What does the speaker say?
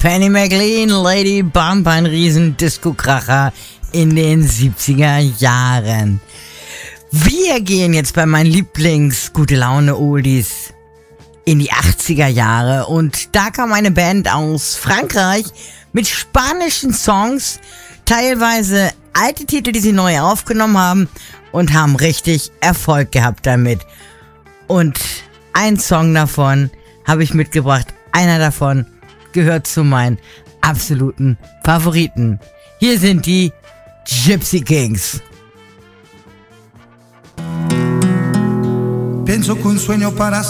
Fanny McLean, Lady Bump, ein riesen Disco-Kracher in den 70er Jahren. Wir gehen jetzt bei meinen Lieblings-Gute-Laune-Oldies in die 80er Jahre und da kam eine Band aus Frankreich mit spanischen Songs, teilweise alte Titel, die sie neu aufgenommen haben und haben richtig Erfolg gehabt damit. Und ein Song davon habe ich mitgebracht, einer davon gehört zu meinen absoluten Favoriten. Hier sind die Gypsy Kings. Pienso que un sueño para